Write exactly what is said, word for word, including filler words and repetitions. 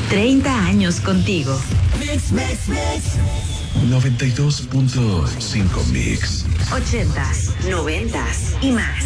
treinta años contigo. Mix, mix, mix. noventa y dos punto cinco Mix. ochentas, noventas y más.